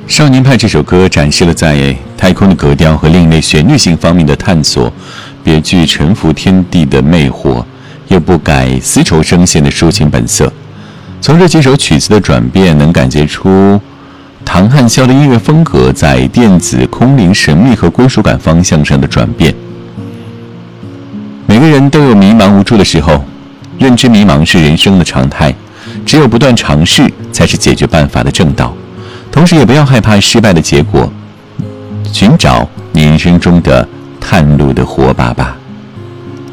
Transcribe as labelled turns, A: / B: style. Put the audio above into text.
A: 少年派这首歌展示了在太空的格调和另类旋律性方面的探索，别具沉浮天地的魅惑，又不改丝绸声线的抒情本色。从这几首曲子的转变，能感觉出唐汉霄的音乐风格在电子、空灵、神秘和归属感方向上的转变。每个人都有迷茫无助的时候，认知迷茫是人生的常态，只有不断尝试才是解决办法的正道。同时也不要害怕失败的结果，寻找你人生中的探路的火把吧。